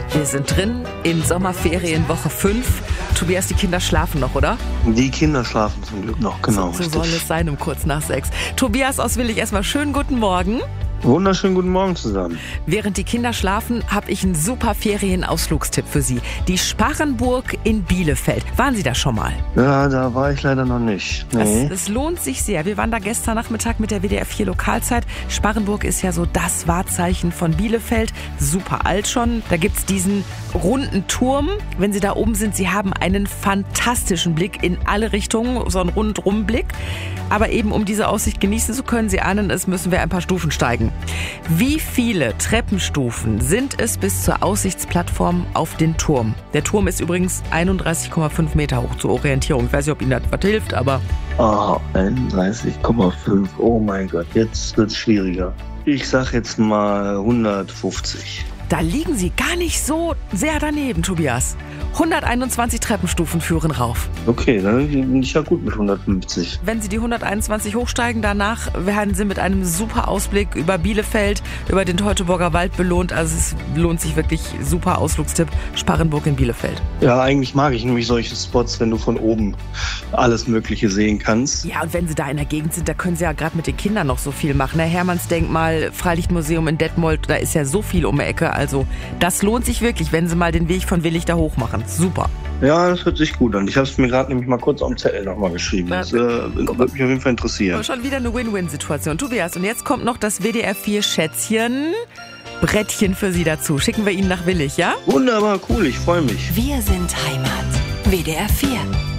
Wir sind drin in Sommerferien Woche 5. Tobias, die Kinder schlafen noch, oder? Die Kinder schlafen zum Glück noch, genau. So soll es sein, um kurz nach 6. Tobias aus Willich, erstmal schönen guten Morgen. Wunderschönen guten Morgen zusammen. Während die Kinder schlafen, habe ich einen super Ferienausflugstipp für Sie. Die Sparrenburg in Bielefeld. Waren Sie da schon mal? Ja, da war ich leider noch nicht. Nee. Es lohnt sich sehr. Wir waren da gestern Nachmittag mit der WDR 4 Lokalzeit. Sparrenburg ist ja so das Wahrzeichen von Bielefeld. Super alt schon. Da gibt's diesen runden Turm. Wenn Sie da oben sind, Sie haben einen fantastischen Blick in alle Richtungen. So einen Rundumblick. Aber eben um diese Aussicht genießen zu können, Sie ahnen es, müssen wir ein paar Stufen steigen. Wie viele Treppenstufen sind es bis zur Aussichtsplattform auf den Turm? Der Turm ist übrigens 31,5 Meter hoch zur Orientierung. Ich weiß nicht, ob Ihnen das was hilft, aber... 31,5. Oh mein Gott, jetzt wird's schwieriger. Ich sag jetzt mal 150. Da liegen Sie gar nicht so sehr daneben, Tobias. 121 Treppenstufen führen rauf. Okay, dann bin ich ja gut mit 150. Wenn Sie die 121 hochsteigen, danach werden Sie mit einem super Ausblick über Bielefeld, über den Teutoburger Wald belohnt. Also es lohnt sich wirklich, super Ausflugstipp, Sparrenburg in Bielefeld. Ja, eigentlich mag ich nämlich solche Spots, wenn du von oben alles Mögliche sehen kannst. Ja, und wenn Sie da in der Gegend sind, da können Sie ja gerade mit den Kindern noch so viel machen. Hermannsdenkmal, Freilichtmuseum in Detmold, da ist ja so viel um die Ecke. Also das lohnt sich wirklich, wenn Sie mal den Weg von Willich da hoch machen. Super. Ja, das hört sich gut an. Ich habe es mir gerade nämlich mal kurz auf dem Zettel nochmal geschrieben. Das würde mich auf jeden Fall interessieren. Schon wieder eine Win-Win-Situation. Tobias, und jetzt kommt noch das WDR 4 Schätzchen. Brettchen für Sie dazu. Schicken wir Ihnen nach Willich, ja? Wunderbar, cool, ich freue mich. Wir sind Heimat. WDR 4.